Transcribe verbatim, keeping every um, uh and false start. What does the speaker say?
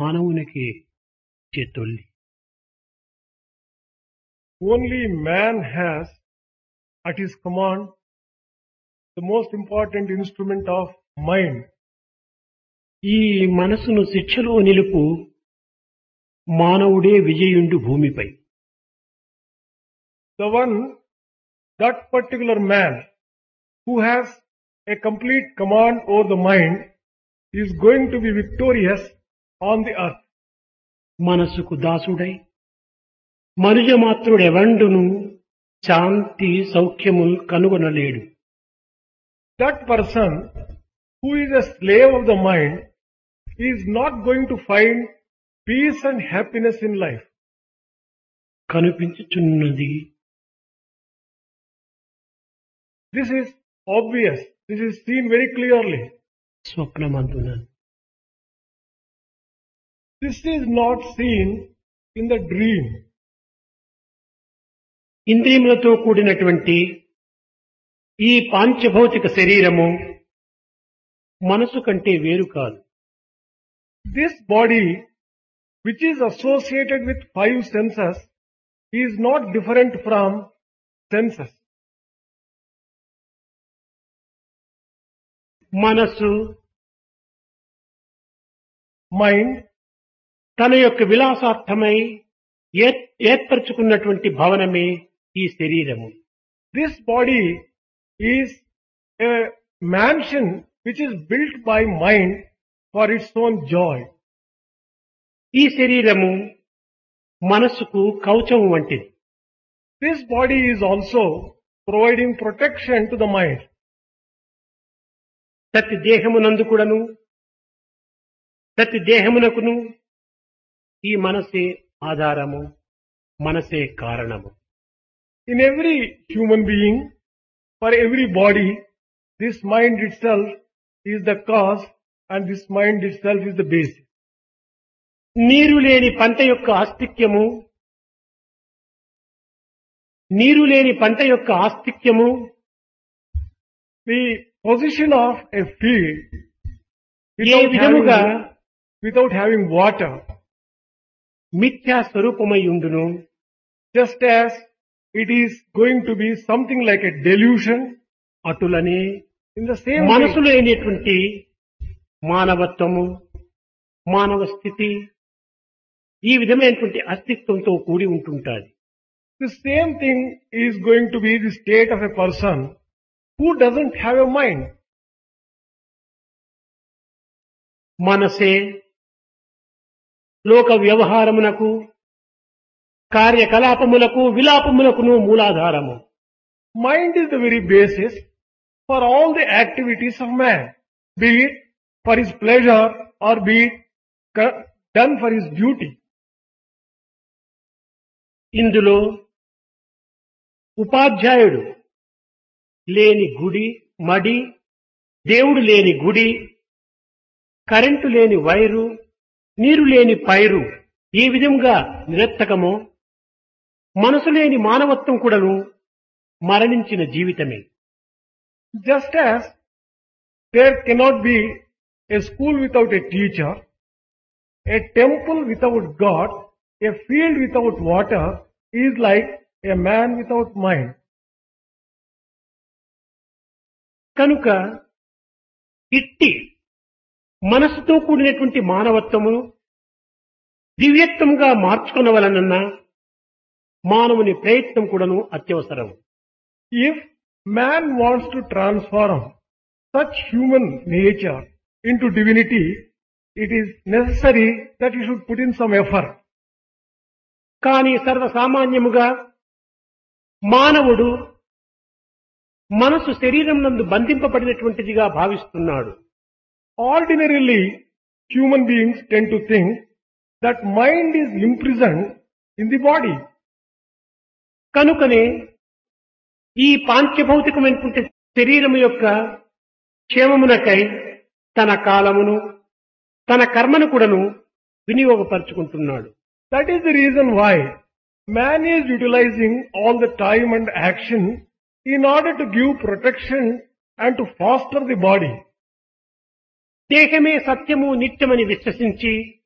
మానవునికి చేతొల్లి. Only man has at his command the most important instrument of mind. ఈ మనసును శిక్షలో నిలుపు మానవుడే విజయుండు భూమిపై. The one, that particular man who has a complete command over the mind is going to be victorious on the earth. మనసుకు దాసుడై మనుజమాత్రుడెవండును శాంతి సౌఖ్యముల్ కనుగొనలేడు. That person who is a slave of the mind is not going to find peace and happiness in life. కనిపించుచున్నది. This is obvious. This is seen very clearly. స్వప్నమందున. This is not seen in the dream. ఇంద్రియములతో కూడినటువంటి ఈ పాంచభౌతిక శరీరము మనసు కంటే వేరు కాదు. This body, which is associated with five senses, is not different from senses. మనసు Mind, తన యొక్క విలాసార్థమై ఏర్- ఏర్పరచుకున్నటువంటి భవనమే ఈ శరీరము. this body is a mansion which is built by mind for its own joy. ఈ శరీరము మనసుకు కవచం వంటిది. This body is also providing protection to the mind. ప్రతి దేహమునందు కూడాను ప్రతి దేహమునకును ఈ మనసే ఆధారము, మనసే కారణము. In every human being, for every body, this mind itself is the cause and this mind itself is the basis. నీరు లేని పంట యొక్క ఆస్తిక్యము నీరు లేని పంట యొక్క ఆస్తిక్యము The position of a field A without విధముగా having, without having water, మిథ్యా స్వరూపమై ఉండును, just as it is going to be something like a delusion, అటులనే in the same మనసు way, లేనటువంటి మానవత్వము, మానవ స్థితి ఈ విధమైనటువంటి అస్తిత్వంతో కూడి ఉంటుంటాది. the same thing is going to be the state of a person who doesn't have a mind. మనసే లోక వ్యవహారమునకు, కార్యకలాపములకు, విలాపములకును మూలాధారము. Mind is the very basis for all the activities of man, be it for his pleasure or be it co- done for his duty. ఇందులో ఉపాధ్యాయుడు లేని గుడి మడి, దేవుడు లేని గుడి, కరెంటు లేని వైరు, నీరు లేని పైరు ఈ విధంగా నిరర్థకమో మనసు లేని మానవత్వం కూడాను మరణించిన జీవితమే. Just as there cannot be a school without a teacher, a temple without God, a field without water is like a man without mind. కనుక ఇట్టి మనసుతో కూడినటువంటి మానవత్వము దివ్యత్వంగా మార్చుకొనవలనన్న మానవుని ప్రయత్నం కూడాను అత్యవసరం. If man wants to transform such human nature into divinity, it is necessary that he should put in some effort. కానీ సర్వసామాన్యముగా మానవుడు మనసు శరీరం నందు బంధింపబడినటువంటిదిగా భావిస్తున్నాడు. Ordinarily, human beings tend to think that mind is imprisoned in the body. కనుకనే ఈ పాంచభౌతికమైనటువంటి శరీరము యొక్క క్షేమమునకై తన కాలమును, తన కర్మను కూడాను వినియోగపరుచుకుంటున్నాడు. That is the reason why man is utilizing all the time and action in order to give protection and to foster the body. దేహమే సత్యము నిత్యమని విశ్వసించి